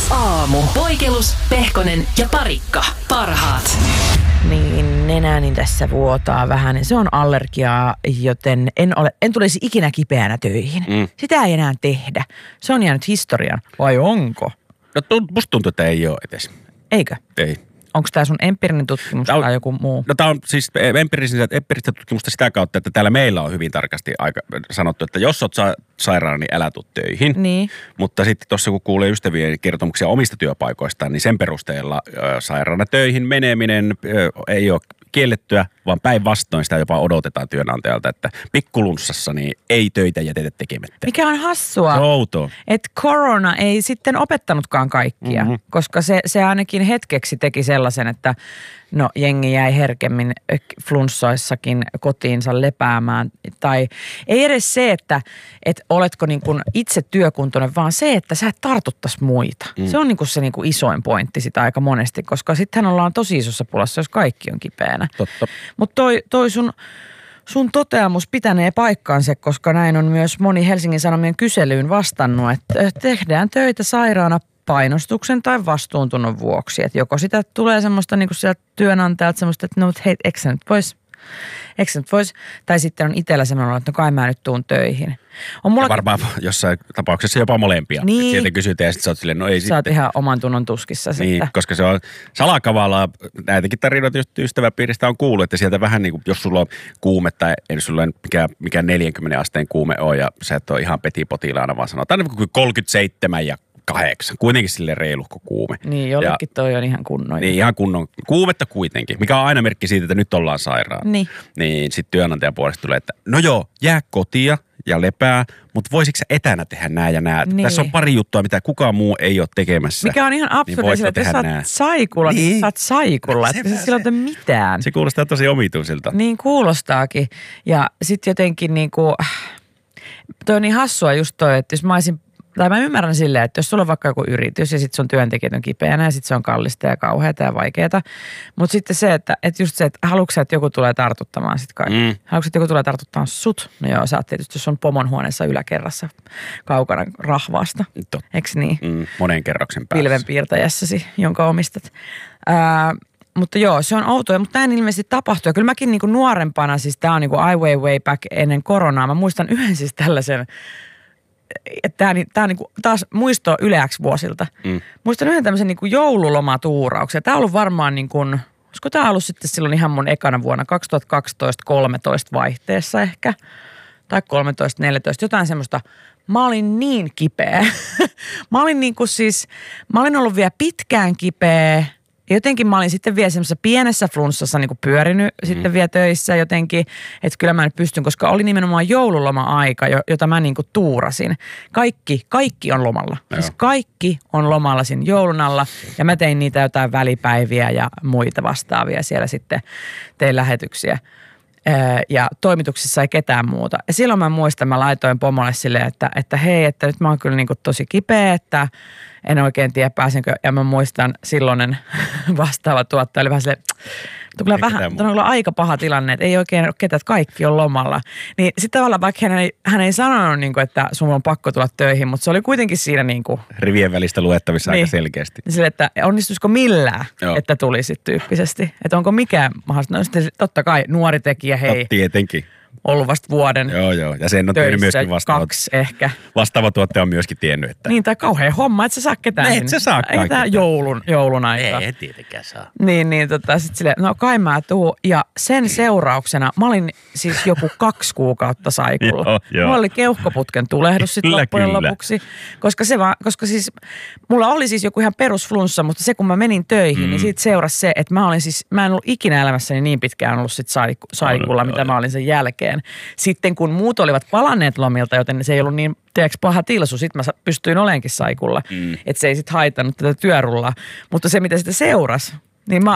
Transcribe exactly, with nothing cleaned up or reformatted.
Aamu. Poikelus, Pehkonen ja Parikka. Parhaat. Niin, nenäni tässä vuotaa vähän. Se on allergiaa, joten en, ole, en tulisi ikinä kipeänä töihin. Mm. Sitä ei enää tehdä. Se on jäänyt historian. Vai onko? No musta tuntuu, että ei ole edes. Eikö? Ei. Onko tämä sun empiirinen tutkimus on, tai joku muu? No tämä on siis empiiristä tutkimusta sitä kautta, että täällä meillä on hyvin tarkasti aika sanottu, että jos oot sa- sairaana, niin älä tuu töihin. Niin. Mutta sitten tuossa kun kuulee ystävien kertomuksia omista työpaikoistaan, niin sen perusteella ö, sairaana töihin meneminen ö, ei ole kiellettyä, vaan päinvastoin sitä jopa odotetaan työnantajalta, että pikkulunssassa niin ei töitä jätetä tekemättä. Mikä on hassua, outoa, että korona ei sitten opettanutkaan kaikkia, mm-hmm. koska se, se ainakin hetkeksi teki sellaisen, että no jengi jäi herkemmin flunssoissakin kotiinsa lepäämään. Tai ei edes se, että, että oletko niin kuin itse työkuntoinen, vaan se, että sä et tartuttaisi muita. Mm. Se on niin kuin se niin kuin isoin pointti sitä aika monesti, koska sittenhän ollaan tosi isossa pulassa, jos kaikki on kipeänä. Totta. Mutta toi, toi sun, sun toteamus pitänee paikkaansa, koska näin on myös moni Helsingin Sanomien kyselyyn vastannut, että tehdään töitä sairaana painostuksen tai vastuuntunnon vuoksi. Että joko sitä tulee semmoista niin kuin sieltä työnantajalta semmoista, että no hei, eikö sä nyt vois, eikö sä nyt vois, tai sitten on itsellä semmoinen, että no kai mä nyt tuun töihin. On mulla... Ja varmaan jossain tapauksessa jopa molempia. Niin. Että sieltä kysytään ja sitten sä oot silleen, no ei sä sitten. Sä oot ihan oman tunnon tuskissa niin, sitten. Koska se on salakavalaa. Näitäkin tarinoita just ystäväpiiristä on kuullut, että sieltä vähän niin kuin, jos sulla on kuumetta, ei sulla ole mikä, mikä neljänkymmenen asteen kuume on ja sä et ole ihan petipotilaana, vaan sanotaan niin kuin kolmekymmentäseitsemän ja kahdeksan. Kuitenkin sille reiluhko kuume. Niin, jollekin ja, toi on ihan kunnon. Niin, ihan kunnon. Kuumetta kuitenkin, mikä on aina merkki siitä, että nyt ollaan sairaan. Niin. Niin sitten työnantajan puolesta tulee, että no joo, jää kotia ja lepää, mutta voisitko sä etänä tehdä nää ja nää? Niin. Tässä on pari juttua, mitä kukaan muu ei ole tekemässä. Mikä on ihan absurdi, niin että jos sä oot saikulla, niin, niin sä oot saikulla. Että se, sillä on mitään. Se kuulostaa tosi omituisilta. Niin kuulostaakin. Ja sitten jotenkin niinku, toi on niin hassua just toi, että jos mä olisin, tai mä ymmärrän silleen, että jos sulla on vaikka joku yritys ja sitten sun työntekijät on kipeänä ja sitten se on kallista ja kauheata ja vaikeaa. Mutta sitten se, että, että just se, että haluatko sä, että joku tulee tartuttamaan sitten kaikki? Mm. Haluatko, että joku tulee tartuttamaan sut? No joo, sä oot tietysti, jos on pomon huoneessa yläkerrassa kaukana rahvaasta. Eikö niin? Mm, monen kerroksen päässä. Pilvenpiirtäjässäsi, jonka omistat. Ää, mutta joo, se on outoa, mutta näin ilmeisesti tapahtuu. Ja kyllä mäkin niinku nuorempana, siis tää on niinku I way way back ennen koronaa. Mä muistan yhden siis tällaisen, että tämä, tämä on niinku taas muisto Yle X-vuosilta. Mm. Muistan yhden tämmöisen niinku joululomatuurauksen. Tämä on ollut varmaan niin kuin, olisiko tämä ollut sitten silloin ihan mun ekana vuonna kaksituhattakaksitoista kolmetoista vaihteessa ehkä. Tai kolmetoista neljätoista, jotain semmoista. Mä olin niin kipeä. mä olin niinku siis, mä olin ollut vielä pitkään kipeä. Ja jotenkin mä olin sitten vielä semmoisessa pienessä flunssassa niin kuin pyörinyt mm. sitten vielä töissä jotenkin, että kyllä mä nyt pystyn, koska oli nimenomaan joululoma-aika, jota mä niin kuin tuurasin. Kaikki, kaikki on lomalla. Joo. Siis kaikki on lomalla siinä joulun alla ja mä tein niitä jotain välipäiviä ja muita vastaavia siellä sitten, tein lähetyksiä. Ja toimituksissa ei ketään muuta. Ja silloin mä muistan, mä laitoin pomolle silleen, että, että hei, että nyt mä oon kyllä niin kuin tosi kipeä, että en oikein tiedä pääsenkö. Ja mä muistan silloinen vastaava tuottaja oli vähän silleen, että kyllä vähän, on kyllä aika paha tilanne, että ei oikein ole ketään, että kaikki on lomalla. Niin sitten tavallaan vaikka hän ei, hän ei sanonut, niin kuin, että sun on pakko tulla töihin, mutta se oli kuitenkin siinä niin kuin rivien välistä luettavissa niin, aika selkeästi. Sille, että onnistuisiko millään, joo, että tulisit tyyppisesti. Että onko mikään mahdollista. No sitten totta kai nuori tekijä, hei. No, tietenkin. Ollut vasta vuoden. Joo, joo. Ja sen on tehnyt myöskin vastaava. Kaksi ehkä. Vastaava tuottaja on myöskin tiennyt, että niin, tai kauhean homma, että sä saa ketään. Ne, et sä saa kaikkea. Eikä tää joulun, joulun aika. Ei, tietenkään saa. Niin, niin tota sit silleen, no kai mä tuu. Ja sen seurauksena, mä olin siis joku kaksi kuukautta saikulla. Joo, joo. Mulla oli keuhkoputken tulehdus sit loppujen lopuksi. Koska se vaan, koska siis, mulla oli siis joku ihan perusflunssa, mutta se kun mä menin töihin, mm. niin siitä seurasi se, että mä olin siis, mä en ollut ikinä elämässäni niin pitkään ollut sit saikulla, mitä mä olin sen jälkeen. Sitten kun muut olivat palanneet lomilta, joten se ei ollut niin tiedätkö, paha tilsu, sitten mä pystyin olenkin saikulla. Mm. Että se ei sitten haitannut tätä työrullaa. Mutta se, mitä sitä seurasi, niin mä,